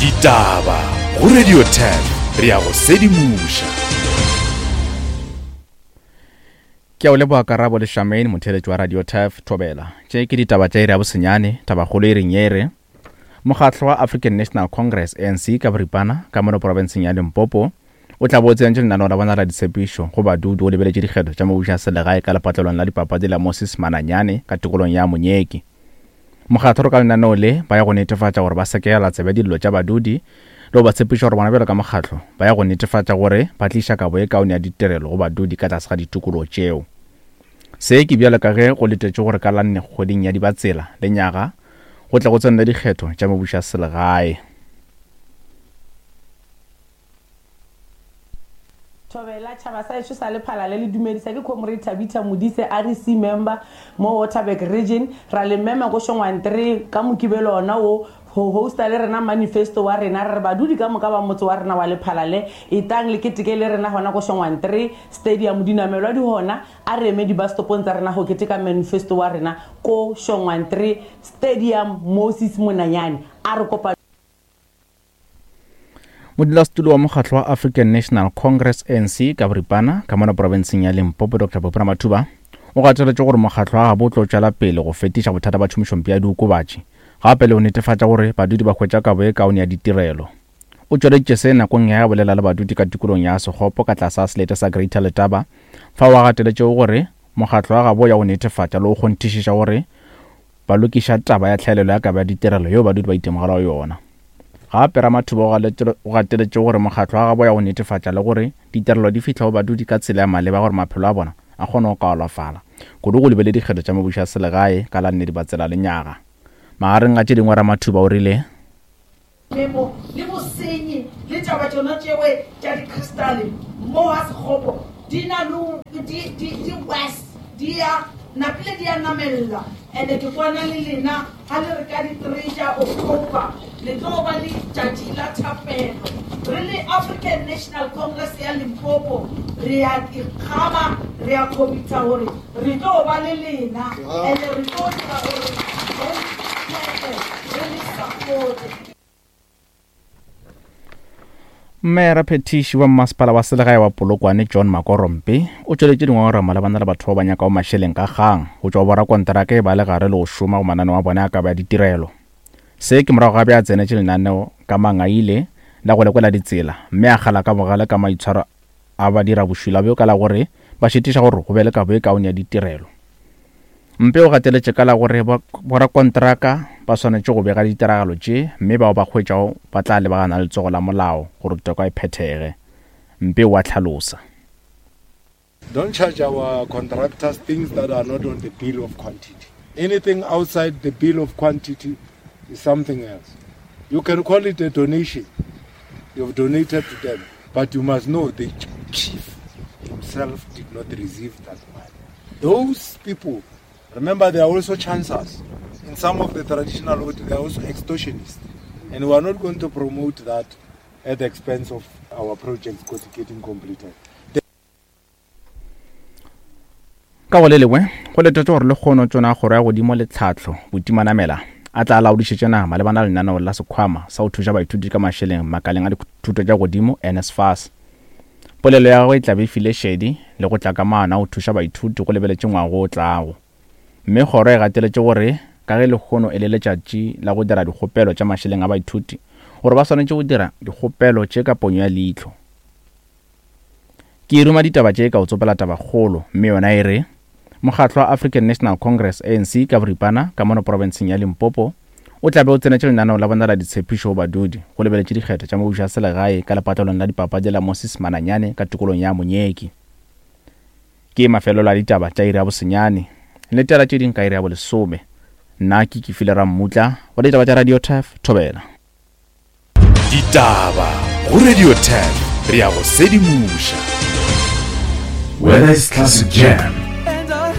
Ditaba go Radio 10 re ya go sedimusha. Ke o leboa Karabo le Shamaine motheletsi wa Radio 10 Thobela. Tše ke ditaba tša ire ya bosenyane, taba kgolo e reng yere. Mokgatlo wa African National Congress ANC ka boripana ka mono provinceng ya Limpopo o tla botseng lenaneo la bona la ditshepišo go badudu o lebeletše dikgetho tša mobuša a selegae ka lepatlelong la dipapadi la Moses Mananyane ka tikolong ya Monyeki. Mokgatlo ka lenaneo le ba ya go netefatša gore ba sekela tsebe dilo tša badudi le ba tshepišo gore bona bjalo ka mokgatlo ba ya go netefatša gore ba tliša kabo e kaone ya ditirelo go badudi ka tlase ga ditikolo tšeo. Se ke bjalo ka ge go letetše gore ka la 4 kgweding ya Dibatsela le nyaga go tla go tsenela dikgetho tša mobuša selegae. Thobela tšhaba sa ešo sa lephala le dumedisa ke Comrade Tabitha Modise RC member mo Waterberg region ra le mema go shongwa 3 ka mokibelo ona o ho hosta le rena manifesto wa rena re badudi ka moka ba motse wa rena wa lephala le itang le keteke le rena hona go shongwa 3 stadium dinamelwa di hona a re eme di bus stopong tsa rena go keteka manifesto wa rena ko shongwa 3 stadium Moses Mananyane a re kopa Modulasetulo wa mokgatlo wa African National Congress ANC ka boripana ka mono provinceng ya Limpopo Dr. Popra Mathuba o gateletše gore mokgatlo wa bo tlo tšwela pele go fetiša bothata ba tšhomišompe ya diokobatši gape le go netefatša gore badudi ba hwetša kabo e kaone ya ditirelo. O tšweleditše se nakong ya bolela le badudi ka tikolong ya Sekgopo ka tlase ga selete sa Greater Letaba fa wa gateletše gore mokgatlo wa gabo ya go netefatša le go kgonthišiša gore ba lokiša taba ya tlhaelelo ya kabo ya ditirelo yeo badudi ba itemogela yona. Gape Ramathuba o gateletše gore mokgatlo wa gabo ya go netefatša le gore ditirelo di fitlha go badudi ka tsela ya maleba gore maphelo a bona a kgone go kaolafala kudu go lebele dikgetho tša mobuša selegae ka la 4 Dibatsela le nyaga. Magareng a tše dingwe Ramathuba o rile memo le bosenyi le taba tšona tšewe tša dikristale mo ga Sekgopo di na di west di ya napile di ya namella ene ke kwana le lena ga le re ka di-3 tša October le tlo ba le tšatši la thapelo re le African National Congress ya Limpopo re ya ikgama re ya commitha gore re tlo ba le lena ene re tlo dira gore re le support. Mmera Phetiši wa mmasepala wa selegae wa Polokwane John Makorompe o tšweletše dingwaga malebana le batho ba banyaka o mašeleng ka kgang go tšwa borakonteraka e ba le gare le go šoma go mananeo a bone a kabo ya ditirelo. Se ke morago gabe a tsenetše lenaneo ka mangaile la go lekola ditsela mme a kgala ka bogale ka maitshwaro a ba dira bošula bjo ka la gore ba šetiša gore go be le kabo e kaone ya ditirelo. Mpe o gateletše ka la gore borakonteraka ba swanetše go bega ditiragalo tše mme bao ba hwetšago ba tla lebagana le tsogo la molao gore toko e phethege. Mpe wa tlhalosa. Don't charge our contractors things that are not on the bill of quantity. Anything outside the bill of quantity is something else. You can call it a donation. You've donated to them. But you must know the chief himself did not receive that money. Those people, remember, they are also chancers. In some of the traditional votes, they are also extortionists. And we are not going to promote that at the expense of our projects getting completed. Ka go le lengwe go letetše gore le kgono tsona kgoro ya godimo le tlhatlho botimanamela a tla laodišetše nama le bana lenaneo la sekhwama sa go thuša baithuti ka mašeleng makaleng a dithuto tša godimo NSFAS. Polelo ya gagwe e tla be e file šedi le go tla ka maana go thuša baithuti go lebeletše ngwago o tlago. Mme kgoro e gateletše gore ka ge le kgono e le letšatši la go dira dikgopelo tša mašeleng a baithuti gore ba swanetše go dira dikgopelo tše ka ponyo ya leihlo. Ke iruma ditaba tše ka o tsopela taba kgolo mme yona e re mokgatlo wa African National Congress ANC ka boripana ka mono provinceng ya Limpopo o tla be o tsenetše lenaneo la bona la ditshepišo go badudi go lebeletše dikgetho tša mobuša selegae ka lepatlelong la dipapadi la Moses Mananyane ka tikolong ya Monyeki. Ke mafelelo a ditaba tša iri ya bosenyane le tela tše ding ka iri ya bolesome. Nna ke file Rammutla wa ditaba tša Radio 10 Thobela. Ditaba go Radio 10 re ya go sedimusha. Whether it's classic jam,